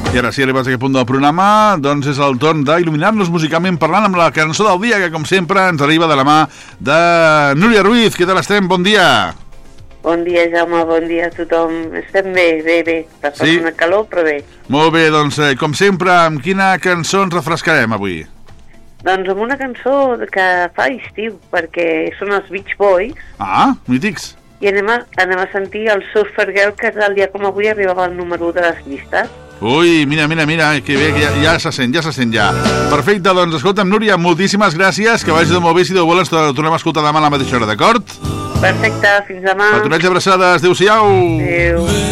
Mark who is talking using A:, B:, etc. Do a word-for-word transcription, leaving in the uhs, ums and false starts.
A: I ara sí, arribats a aquest punt del programa, doncs és el torn d'il·luminar-nos musicalment parlant amb la cançó del dia, que com sempre ens arriba de la mà de Núria Ruiz. Què tal estem? Bon dia.
B: Bon dia, Jaume, bon dia a tothom. Estem bé, bé, bé. Està
A: sí?
B: una calor, però bé.
A: Molt bé, doncs eh, com sempre, amb quina cançó ens refrescarem avui?
B: Doncs amb una cançó que fa estiu, perquè són els Beach Boys.
A: Ah, mítics.
B: I anem a, anem a sentir el Surfer Girl, que el dia com avui arribava al número u de les llistes.
A: Ui, mira, mira, mira, que bé, que ja, ja se sent, ja se sent ja. Perfecte, doncs escolta'm, Núria, moltíssimes gràcies, que vagi tot molt bé, si Déu vol ens tornem a escoltar demà a la mateixa hora, d'acord?
B: Perfecte, fins demà.
A: Petonets i abraçades, adéu-siau.
B: Adéu.